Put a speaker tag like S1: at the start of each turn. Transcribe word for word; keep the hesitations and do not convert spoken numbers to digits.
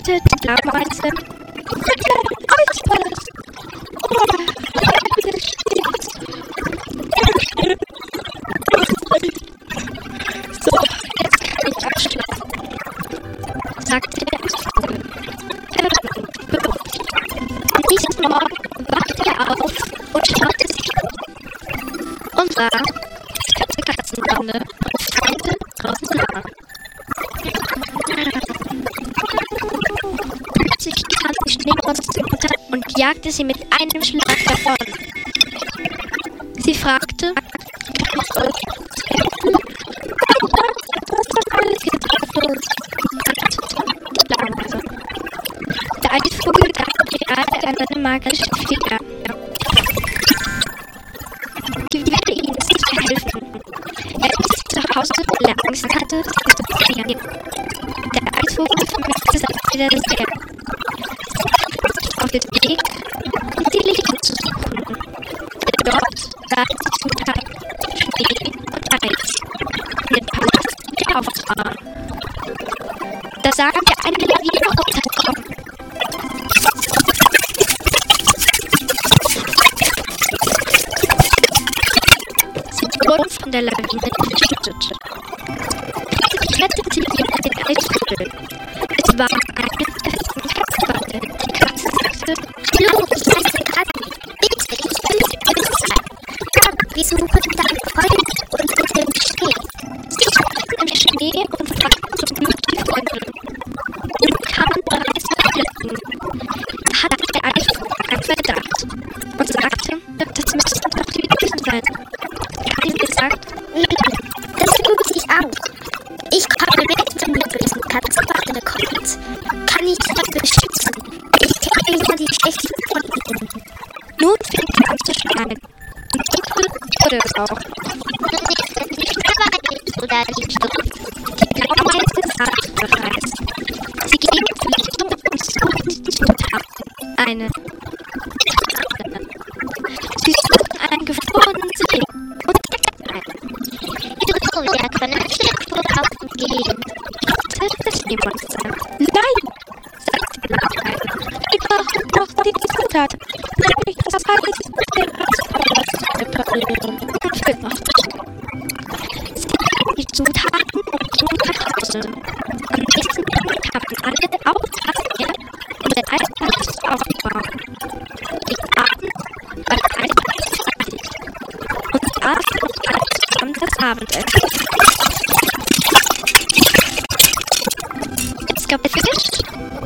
S1: sagte die Blameise, Eisballast! Oh, hier steht's! So, jetzt kann ich abschließen, sagte der Eisvogel. Am nächsten Morgen wachte er auf und schaute sich um und sah die ganze Katzenbande und Feinde draußen nah. Plötzlich kam die Schneemonstermutter und jagte sie mit einem Schlag davon. Sie fragte, kann ich euch helfen? Was hat alles getroffen? Antwortete die Blameise. Der Eisvogel dachte gerade an seine magische Feder. Sie werde ihnen sicher helfen. Er ist zu Hause, weil er Angst hatte, sie zu verlieren. Der Eisvogel vermisste seine Feder sehr. Auf den Weg, um die Lichter zu suchen. Denn dort lagen die Zutaten Schnee und Eis in den Palast gekauft waren. Da sah er eine Lawine runterkommen. Sie wurden von der Lawine geschüttet. Sie rettete jemand den Eisvogel. Es war eine festen Katzenbande. Die Katze sagte,
S2: hallo, ich heiße Katzen. Bitte, ich will nicht sein. Aber wir suchen deinen Freund unter dem Schnee.
S1: sie standen im Schnee und fragten so gut die Freunde. Und kamen bereits verhalten. Da hatte der Eisvogel einen Verdacht und sagte, das müssten doch die Bösen sein. Er hat ihm gesagt,
S2: Das tut ich auch. Ich komme mit, wenn die bösen Katzenbande kommt. Kann ich dich beschützen? Ich kenne ja die schlechten von ihnen.
S1: nun fing er an zu schneiden. Und dunkel wurde es auch.
S2: Die Schneeweiß oder die Stumpf?
S1: Die Blameise sagte bereits. Sie ging zum Stumpf und suchte die Zutaten. Eine. Sie suchten einen gefrorenen See und deckten einen.
S2: Du, wir können ein Stück kaufen gehen.
S1: sagte das Schneemonster. Nein, sagte die Blameise. Wir brauchen doch die Zutaten. Nämlich das Eis und den Eisballast reparieren. Und für noch. Sie nahmen die Zutaten und gingen nach Hause. Am nächsten Tag kamen alle Aufpassen, um den Eisballast aufzubauen. Gegen Abend war der Eisballast fertig. Und sie aßen und alle zusammen das Abendessen. Es gab Fisch